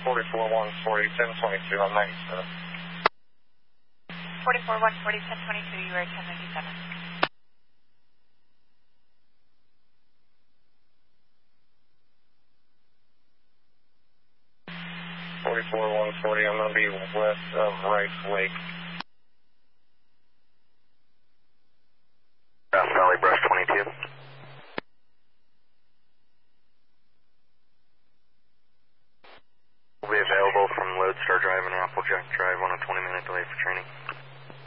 44 140 1022 on 97. 44 140 1022, you are 1097. 44 140, I'm going to be west of Rice Lake. Grass Valley Brush 22. Will be available from Lodestar Drive and Applejack Drive on a 20-minute delay for training.